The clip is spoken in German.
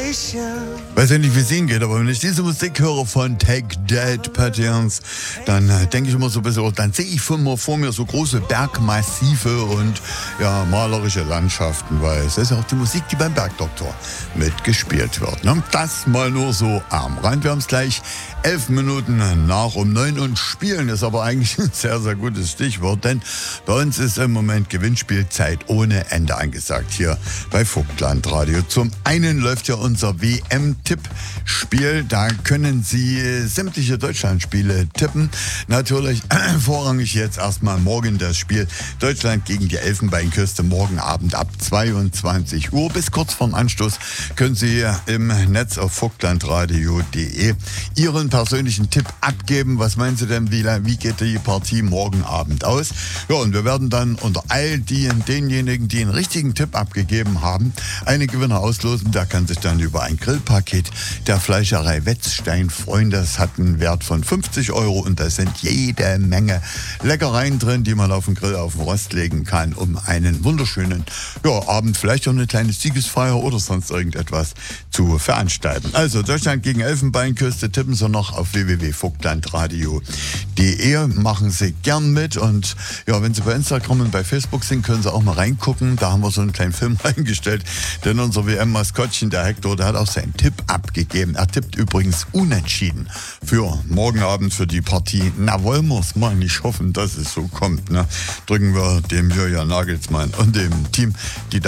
Weiß ja nicht, wie es Ihnen geht, aber wenn ich diese Musik höre von Take That, Patience, dann denke ich immer so ein bisschen, dann sehe ich vor mir so große Bergmassive und ja, malerische Landschaften, weil es ist ja auch die Musik, die beim Bergdoktor mitgespielt wird. Ne? Das mal nur so am Rand. Wir haben es gleich 11 Minuten nach um 9 und spielen ist aber eigentlich ein sehr, sehr gutes Stichwort, denn bei uns ist im Moment Gewinnspielzeit ohne Ende angesagt hier bei Vogtland Radio. Zum einen läuft ja unser WM-Tippspiel, da können Sie sämtliche Deutschlandspiele tippen. Natürlich vorrangig jetzt erstmal morgen das Spiel Deutschland gegen die Elfenbeinküste, morgen Abend ab 22 Uhr. Bis kurz vorm Anstoß können Sie im Netz auf vogtlandradio.de Ihren persönlichen Tipp abgeben. Was meinen Sie denn, wie geht die Partie morgen Abend aus? Ja, und wir werden dann unter all denjenigen, die einen richtigen Tipp abgegeben haben, einen Gewinner auslosen. Der kann sich dann über ein Grillpaket der Fleischerei Wetzstein freuen. Das hat einen Wert von 50 € und da sind jede Menge Leckereien drin, die man auf den Grill, auf den Rost legen kann, um einen wunderschönen Abend, vielleicht auch eine kleine Siegesfeier oder sonst irgendetwas zu veranstalten. Also Deutschland gegen Elfenbeinküste, tippen Sie noch auf www.vogtlandradio.de. Machen Sie gern mit und ja, wenn Sie bei Instagram und bei Facebook sind, können Sie auch mal reingucken. Da haben wir so einen kleinen Film reingestellt, denn unser WM-Maskottchen, der Hector, der hat auch seinen Tipp abgegeben. Er tippt übrigens unentschieden für morgen Abend für die Partie. Na, wollen wir es mal nicht hoffen, dass es so kommt. Ne? Drücken wir dem Jürgen Nagelsmann und dem Team die